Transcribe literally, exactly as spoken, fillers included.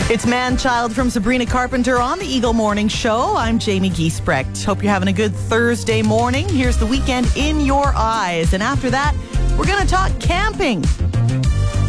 It's Man-Child from Sabrina Carpenter on the Eagle Morning Show. I'm Jamie Giesbrecht. Hope you're having a good Thursday morning. Here's the weekend in your eyes. And after that, we're going to talk camping.